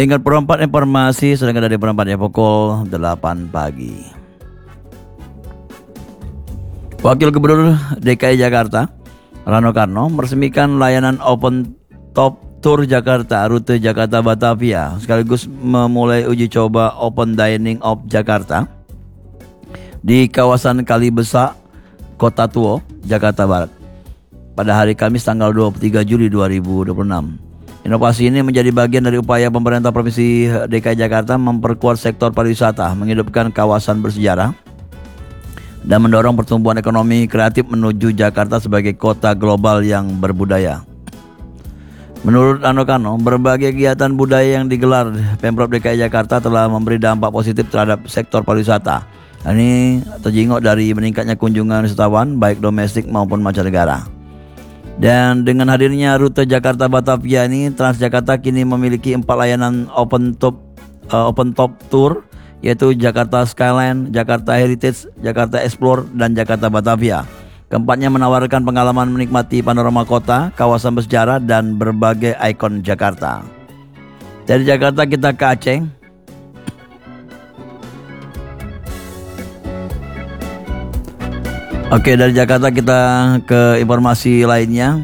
Ingat Pro 4 informasi sedangkan dari Pro 4 pukul 8 pagi. Wakil Gubernur DKI Jakarta Rano Karno meresmikan layanan Open Top Tour Jakarta rute Jakarta Batavia sekaligus memulai uji coba Open Dining of Jakarta di kawasan Kalibesa, Kota Tua, Jakarta Barat pada hari Kamis tanggal 23 Juli 2026. Inovasi ini menjadi bagian dari upaya pemerintah Provinsi DKI Jakarta memperkuat sektor pariwisata, menghidupkan kawasan bersejarah, dan mendorong pertumbuhan ekonomi kreatif menuju Jakarta sebagai kota global yang berbudaya. Menurut Rano Karno, berbagai kegiatan budaya yang digelar Pemprov DKI Jakarta telah memberi dampak positif terhadap sektor pariwisata. Ini terjenguk dari meningkatnya kunjungan wisatawan baik domestik maupun mancanegara. Dan dengan hadirnya rute Jakarta Batavia ini, Transjakarta kini memiliki 4 layanan open top tour, yaitu Jakarta Skyline, Jakarta Heritage, Jakarta Explore, dan Jakarta Batavia. Keempatnya menawarkan pengalaman menikmati panorama kota, kawasan bersejarah, dan berbagai ikon Jakarta. Dari Jakarta kita ke Aceh. Oke, dari Jakarta kita ke informasi lainnya,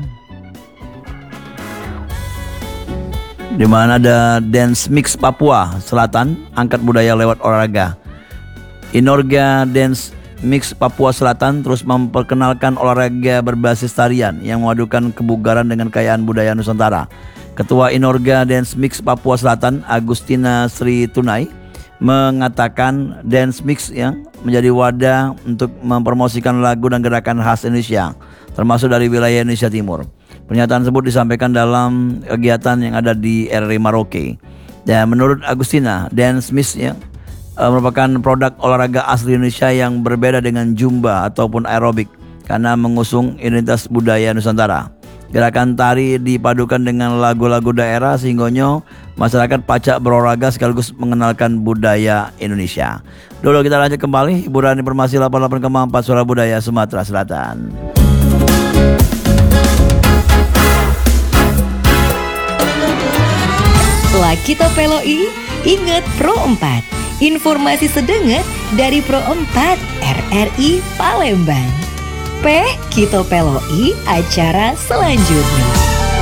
di mana ada Dance Mix Papua Selatan angkat budaya lewat olahraga. Inorga Dance Mix Papua Selatan terus memperkenalkan olahraga berbasis tarian yang memadukan kebugaran dengan kekayaan budaya Nusantara. Ketua Inorga Dance Mix Papua Selatan, Agustina Sri Tunai, mengatakan dance mix yang menjadi wadah untuk mempromosikan lagu dan gerakan khas Indonesia, termasuk dari wilayah Indonesia Timur. Pernyataan tersebut disampaikan dalam kegiatan yang ada di RRI Maroke. Dan menurut Agustina, dance mix yang merupakan produk olahraga asli Indonesia yang berbeda dengan Zumba ataupun aerobik karena mengusung identitas budaya Nusantara. Gerakan tari dipadukan dengan lagu-lagu daerah sehingga masyarakat pacak berolahraga sekaligus mengenalkan budaya Indonesia. Dulu kita lanjut kembali hiburan informasi 88,4 Suara Budaya Sumatera Selatan. Lakito Peloi, ingat Pro 4. Informasi sedenget dari Pro 4 RRI Palembang. Kito Peloi acara selanjutnya.